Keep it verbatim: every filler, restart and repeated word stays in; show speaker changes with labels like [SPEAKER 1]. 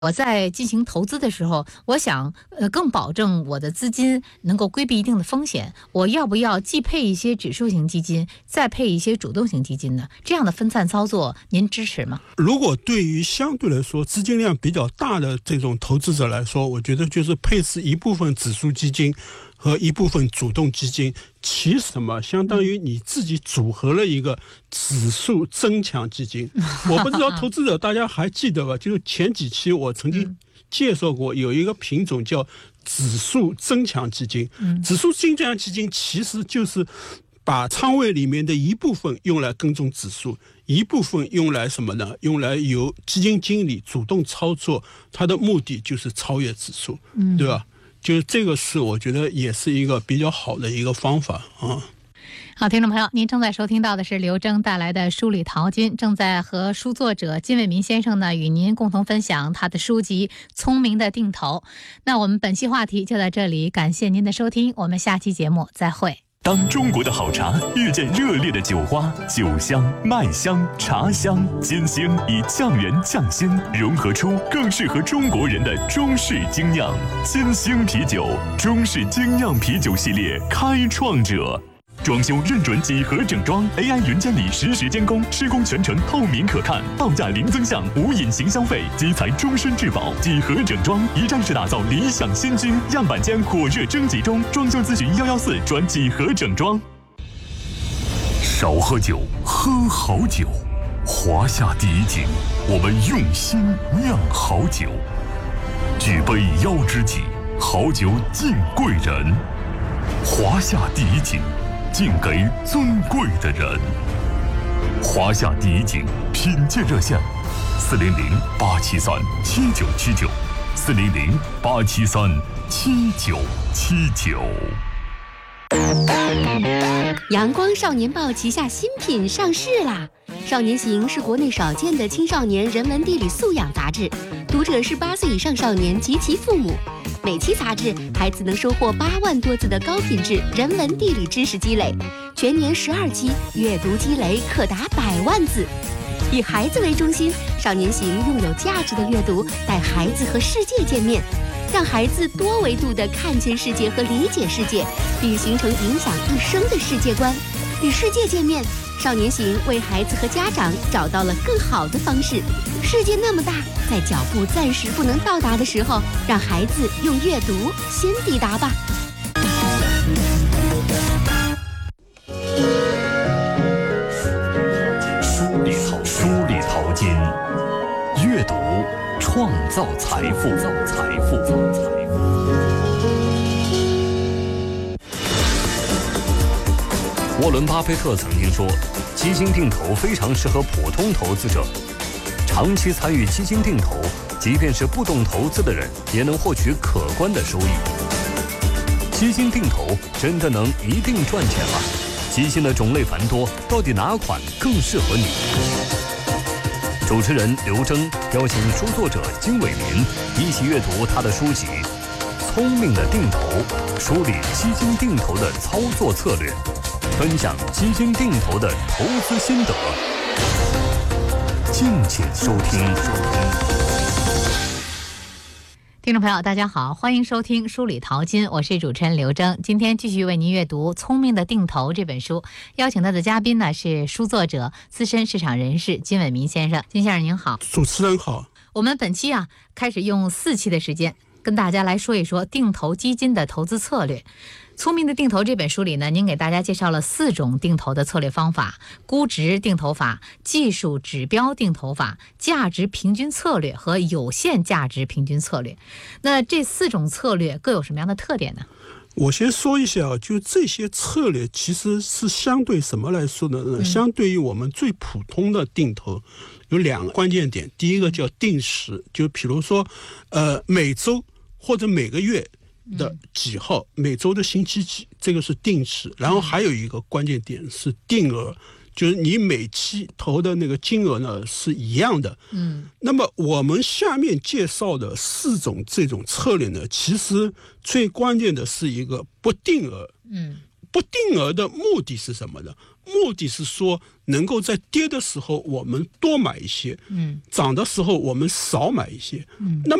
[SPEAKER 1] 我在进行投资的时候，我想呃更保证我的资金能够规避一定的风险，我要不要既配一些指数型基金，再配一些主动型基金呢？这样的分散操作您支持吗？
[SPEAKER 2] 如果对于相对来说资金量比较大的这种投资者来说，我觉得就是配置一部分指数基金和一部分主动基金，其实什么相当于你自己组合了一个指数增强基金。我不知道投资者大家还记得吧？就是前几期我曾经介绍过，有一个品种叫指数增强基金。指数增强基金其实就是把仓位里面的一部分用来跟踪指数，一部分用来什么呢？用来由基金经理主动操作，它的目的就是超越指数，对吧？就是这个是我觉得也是一个比较好的一个方法啊。
[SPEAKER 1] 好，听众朋友，您正在收听到的是刘征带来的书里淘金，正在和书作者金伟民先生呢与您共同分享他的书籍《聪明的定投》。那我们本期话题就到这里，感谢您的收听，我们下期节目再会。
[SPEAKER 3] 当中国的好茶遇见热烈的酒花，酒香、麦香、茶香、金星以匠人匠心融合出更适合中国人的中式精酿。金星啤酒，中式精酿啤酒系列开创者。装修认准几何整装 ，A I 云监理实时监工，施工全程透明可看，报价零增项，无隐形消费，基材终身质保。几何整装一站式打造理想新居，样板间火热征集中，装修咨询幺幺四转几何整装。少喝酒，喝好酒。华夏第一景，我们用心酿好酒。举杯邀知己，好酒敬贵人。华夏第一景，敬给尊贵的人。华夏第一景品鉴热线：四零零八七三七九七九，四零零八七三七九七九。
[SPEAKER 4] 阳光少年报旗下新品上市啦！少年行是国内少见的青少年人文地理素养杂志，读者是八岁以上少年及其父母。每期杂志，孩子能收获八万多字的高品质人文地理知识积累，全年十二期，阅读积累可达百万字。以孩子为中心，少年行用有价值的阅读带孩子和世界见面，让孩子多维度地看见世界和理解世界，并形成影响一生的世界观。与世界见面，少年行为孩子和家长找到了更好的方式。世界那么大，在脚步暂时不能到达的时候，让孩子用阅读先抵达吧。
[SPEAKER 3] 书里淘书里淘金，阅读创造财富。财富。沃伦·巴菲特曾经说，基金定投非常适合普通投资者。长期参与基金定投，即便是不懂投资的人，也能获取可观的收益。基金定投真的能一定赚钱吗？基金的种类繁多，到底哪款更适合你？主持人刘征邀请书作者金伟民一起阅读他的书籍《聪明的定投》，梳理基金定投的操作策略，分享基金定投的投资心得。敬请收听。
[SPEAKER 1] 听众朋友大家好，欢迎收听书里淘金，我是主持人刘征。今天继续为您阅读《聪明的定投》这本书，邀请到的嘉宾呢是书作者、资深市场人士金伟民先生。金先生您好。
[SPEAKER 2] 主持人好。
[SPEAKER 1] 我们本期啊开始用四期的时间跟大家来说一说定投基金的投资策略。聪明的定投这本书里呢，您给大家介绍了四种定投的策略方法：估值定投法、技术指标定投法、价值平均策略和有限价值平均策略。那这四种策略各有什么样的特点呢？
[SPEAKER 2] 我先说一下，就这些策略其实是相对什么来说呢？嗯、相对于我们最普通的定投，有两个关键点。第一个叫定时，就比如说，呃，每周或者每个月的几号，每周的星期几，这个是定时。然后还有一个关键点是定额，就是你每期投的那个金额呢是一样的。嗯，那么我们下面介绍的四种这种策略呢，其实最关键的是一个不定额。嗯， 不定额的目的是什么呢？目的是说能够在跌的时候我们多买一些，嗯，涨的时候我们少买一些，嗯，那